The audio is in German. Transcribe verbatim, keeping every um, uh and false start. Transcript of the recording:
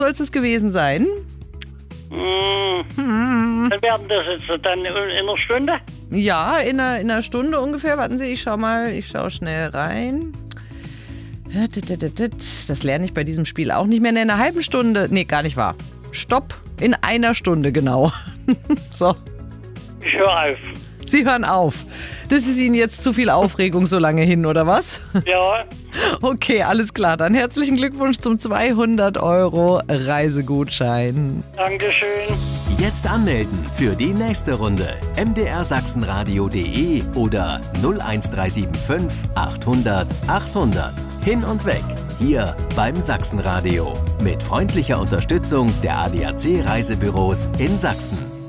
soll es gewesen sein? Hm. Hm. Dann werden das jetzt dann in einer Stunde? Ja, in einer, in einer Stunde ungefähr. Warten Sie, ich schau mal, ich schau schnell rein. Das lerne ich bei diesem Spiel auch nicht mehr. In einer halben Stunde. Nee, gar nicht wahr. Stopp. In einer Stunde, genau. So. Ich höre auf. Sie hören auf. Das ist Ihnen jetzt zu viel Aufregung so lange hin, oder was? Ja. Okay, alles klar. Dann herzlichen Glückwunsch zum zweihundert Euro Reisegutschein. Dankeschön. Jetzt anmelden für die nächste Runde. m d r sachsenradio punkt d e oder null eins drei sieben fünf achthundert achthundert. Hin und weg. Hier beim Sachsenradio. Mit freundlicher Unterstützung der A D A C Reisebüros in Sachsen.